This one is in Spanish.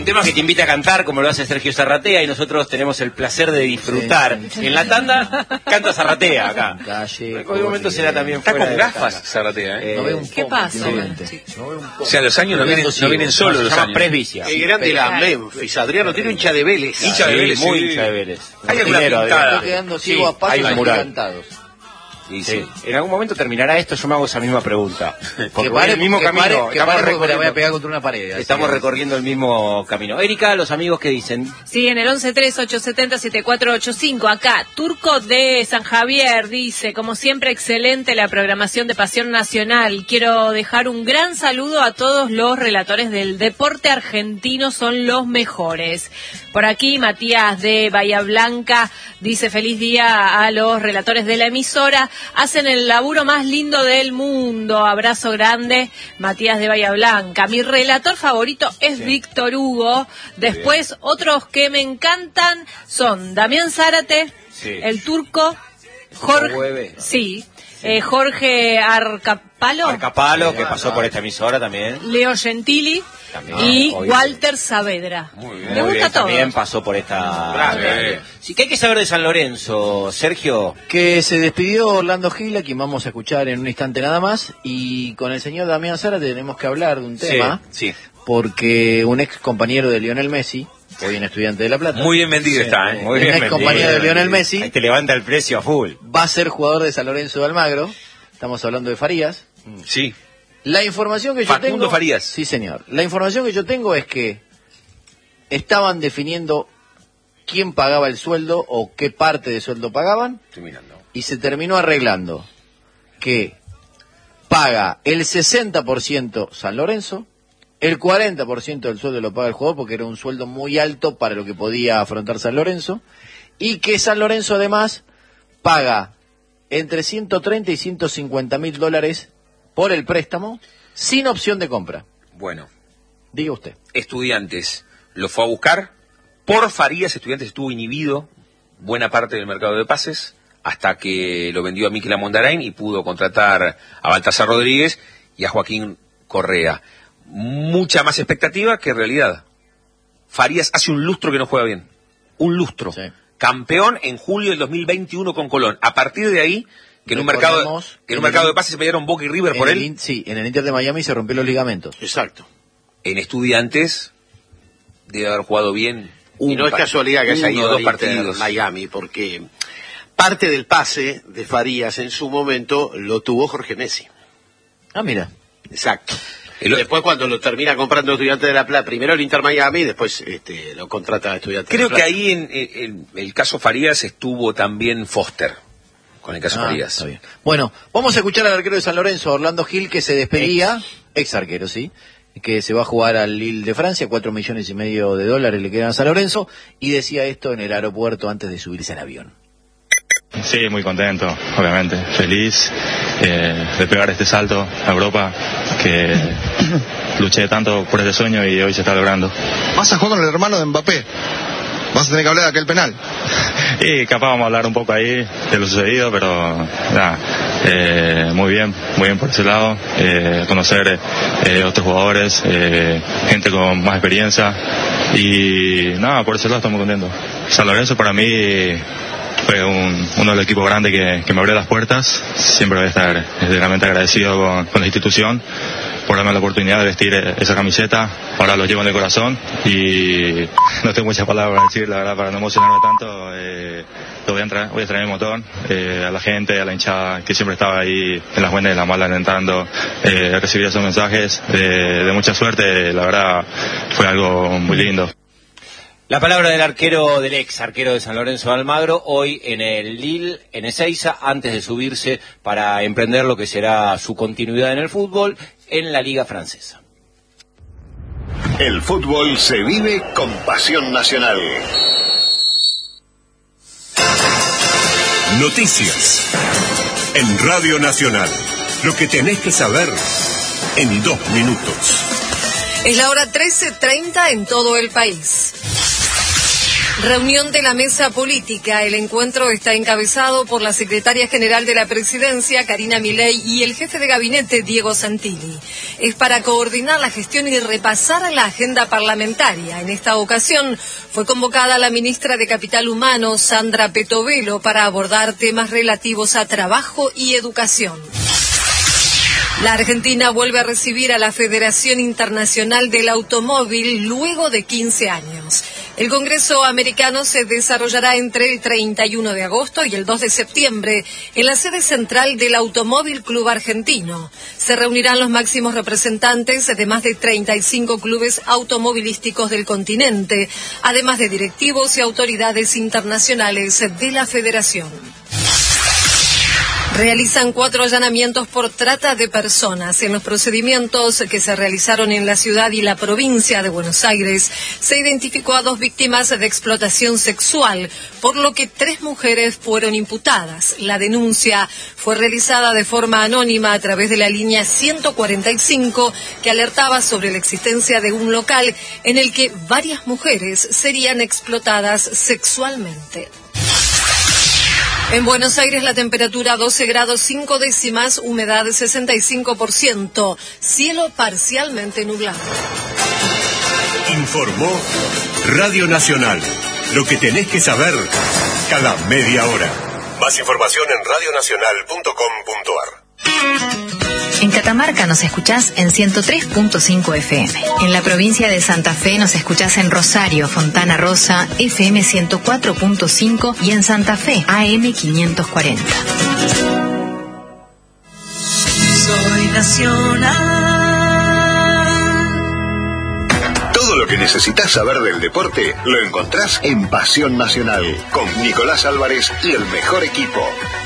Un tema que te invita a cantar, como lo hace Sergio Zarratea, y nosotros tenemos el placer de disfrutar. Sí. En la tanda, canta Zarratea acá. En algún momento será también está fuera con gafas Zarratea, ¿eh? ¿Qué pasa? O sea, los años no vienen solos, los años. Presbicia. El grande la Memphis, Adriano, tiene hincha de Vélez. Hincha de Vélez, muy sí. hincha de Vélez. Hay alguna pintada. Está quedando ciego a pasos agigantados. Sí. En algún momento terminará esto, yo me hago esa misma pregunta. Porque pare, el mismo camino. Me voy a pegar contra una pared. Estamos recorriendo el mismo camino. Erika, los amigos que dicen. Sí, en el 1138707485. Acá, Turco de San Javier dice, como siempre, excelente la programación de Pasión Nacional. Quiero dejar un gran saludo a todos los relatores del deporte argentino, son los mejores. Por aquí, Matías de Bahía Blanca dice, feliz día a los relatores de la emisora. Hacen el laburo más lindo del mundo. Abrazo grande, Matías de Bahía Blanca. Mi relator favorito es Víctor Hugo. Después, otros que me encantan son Damián Zárate, el Turco, Jorge, Jorge Arcapalo, que pasó por esta emisora también. Leo Gentili y Walter Saavedra. Me gusta todo. También pasó por esta. Sí, ¿qué hay que saber de San Lorenzo, Sergio? Que se despidió Orlando Gil, a quien vamos a escuchar en un instante nada más, y con el señor Damián Zárate tenemos que hablar de un tema, porque un ex compañero de Lionel Messi, hoy en Estudiante de La Plata. Muy bien vendido está, ¿eh? Muy bien ex compañero de Lionel Messi. Ahí te levanta el precio a full. Va a ser jugador de San Lorenzo de Almagro. Estamos hablando de Farías. Sí. La información que yo tengo... Farías. Sí, señor. La información que yo tengo es que estaban definiendo quién pagaba el sueldo o qué parte de sueldo pagaban. Estoy mirando. Y se terminó arreglando que paga el 60% San Lorenzo, el 40% del sueldo lo paga el jugador porque era un sueldo muy alto para lo que podía afrontar San Lorenzo, y que San Lorenzo además paga entre 130 y 150 mil dólares por el préstamo sin opción de compra. Bueno, diga usted. Estudiantes lo fue a buscar. Por Farías, Estudiantes estuvo inhibido buena parte del mercado de pases hasta que lo vendió a Mikel Amondarain y pudo contratar a Baltasar Rodríguez y a Joaquín Correa. Mucha más expectativa que realidad. Farías hace un lustro que no juega bien. Un lustro. Sí. Campeón en julio del 2021 con Colón. A partir de ahí, que en un mercado de pases se pelearon Boca y River por él. Sí, en el Inter de Miami se rompió los ligamentos. Exacto. En Estudiantes debe haber jugado bien. Y no es casualidad que haya ido dos partidos Miami, porque parte del pase de Farías en su momento lo tuvo Jorge Messi. Ah, mira. Exacto. Después cuando lo termina comprando Estudiantes de La Plata, primero el Inter Miami, después lo contrata a Estudiantes de La Plata. Creo que ahí en el caso Farías estuvo también Foster, con el caso Farías. Está bien. Bueno, vamos a escuchar al arquero de San Lorenzo, Orlando Gil, que se despedía, ex arquero, sí, que se va a jugar al Lille de Francia, $4,5 millones de dólares le quedan a San Lorenzo, y decía esto en el aeropuerto antes de subirse al avión. Sí, muy contento, obviamente, feliz de pegar este salto a Europa, que luché tanto por este sueño y hoy se está logrando. Vas a jugar con el hermano de Mbappé, vas a tener que hablar de aquel penal. Y capaz vamos a hablar un poco ahí de lo sucedido, pero nada, muy bien por ese lado, conocer otros jugadores, gente con más experiencia, y nada, por ese lado estamos contentos. San Lorenzo para mí fue uno de los equipos grandes que me abrió las puertas. Siempre voy a estar realmente agradecido con la institución por darme la oportunidad de vestir esa camiseta. Ahora lo llevo en el corazón y no tengo muchas palabras para decir, la verdad, para no emocionarme tanto. Voy a traer mi motor a la gente, a la hinchada que siempre estaba ahí en las buenas y en las malas alentando, recibir esos mensajes de mucha suerte. La verdad fue algo muy lindo. La palabra del ex arquero de San Lorenzo de Almagro, hoy en el Lille, en Ezeiza, antes de subirse para emprender lo que será su continuidad en el fútbol en la Liga Francesa. El fútbol se vive con Pasión Nacional. Noticias en Radio Nacional. Lo que tenés que saber en 2 minutos. Es la hora 13:30 en todo el país. Reunión de la mesa política. El encuentro está encabezado por la secretaria general de la Presidencia, Karina Milei, y el jefe de gabinete, Diego Santilli. Es para coordinar la gestión y repasar la agenda parlamentaria. En esta ocasión fue convocada la ministra de Capital Humano, Sandra Petovelo, para abordar temas relativos a trabajo y educación. La Argentina vuelve a recibir a la Federación Internacional del Automóvil luego de 15 años. El Congreso americano se desarrollará entre el 31 de agosto y el 2 de septiembre en la sede central del Automóvil Club Argentino. Se reunirán los máximos representantes de más de 35 clubes automovilísticos del continente, además de directivos y autoridades internacionales de la Federación. Realizan 4 allanamientos por trata de personas. En los procedimientos que se realizaron en la ciudad y la provincia de Buenos Aires, se identificó a 2 víctimas de explotación sexual, por lo que 3 mujeres fueron imputadas. La denuncia fue realizada de forma anónima a través de la línea 145, que alertaba sobre la existencia de un local en el que varias mujeres serían explotadas sexualmente. En Buenos Aires la temperatura 12 grados 5 décimas, humedad 65%, cielo parcialmente nublado. Informó Radio Nacional. Lo que tenés que saber cada media hora. Más información en radionacional.com.ar. En Catamarca nos escuchás en 103.5 FM. En la provincia de Santa Fe nos escuchás en Rosario, Fontana Rosa, FM 104.5 y en Santa Fe, AM 540. Soy Nacional. Todo lo que necesitas saber del deporte lo encontrás en Pasión Nacional con Nicolás Álvarez y el mejor equipo.